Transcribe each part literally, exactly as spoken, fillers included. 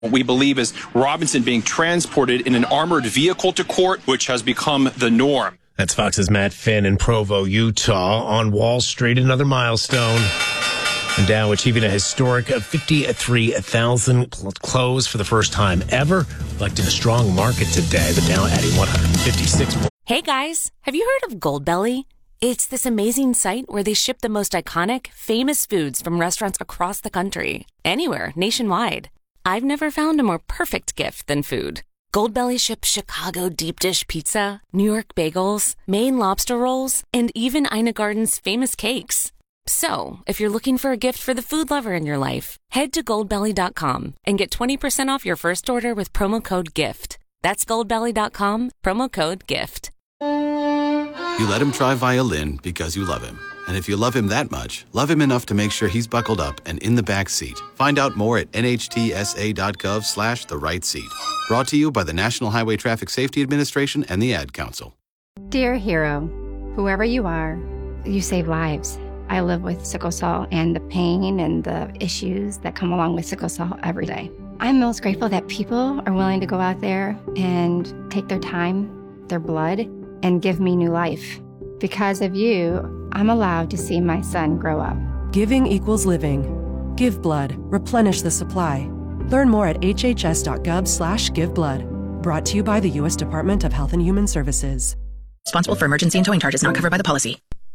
We believe is Robinson being transported in an armored vehicle to court, which has become the norm. That's Fox's Matt Finn in Provo, Utah. On Wall Street, another milestone. The Dow achieving a historic fifty-three thousand close for the first time ever, reflecting a strong market today. The Dow adding one hundred fifty-six. Hey guys, have you heard of Goldbelly? It's this amazing site where they ship the most iconic, famous foods from restaurants across the country, anywhere, nationwide. I've never found a more perfect gift than food. Goldbelly ships Chicago deep dish pizza, New York bagels, Maine lobster rolls, and even Ina Garden's famous cakes. So, if you're looking for a gift for the food lover in your life, head to goldbelly dot com and get twenty percent off your first order with promo code GIFT. That's goldbelly dot com, promo code GIFT. You let him try violin because you love him. And if you love him that much, love him enough to make sure he's buckled up and in the back seat. Find out more at N H T S A dot gov slash the right seat. Brought to you by the National Highway Traffic Safety Administration and the Ad Council. Dear hero, whoever you are, you save lives. I live with sickle cell and the pain and the issues that come along with sickle cell every day. I'm most grateful that people are willing to go out there and take their time, their blood, and give me new life. Because of you, I'm allowed to see my son grow up. Giving equals living. Give blood. Replenish the supply. Learn more at H H S dot gov slash give blood. Brought to you by the U S Department of Health and Human Services. Responsible for emergency and towing charges not covered by the policy.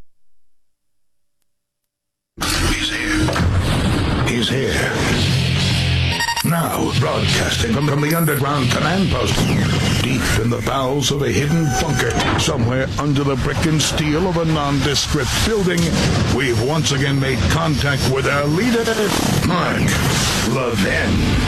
He's here. He's here. Now, broadcasting from, from the underground command post, deep in the bowels of a hidden bunker, somewhere under the brick and steel of a nondescript building, we've once again made contact with our leader, Mark Levin.